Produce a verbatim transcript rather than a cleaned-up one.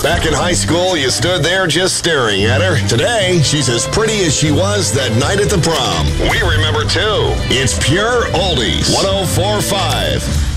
Back in high school, you stood there just staring at her. Today, she's as pretty as she was that night at the prom. We remember too. It's Pure Oldies. one oh four point five.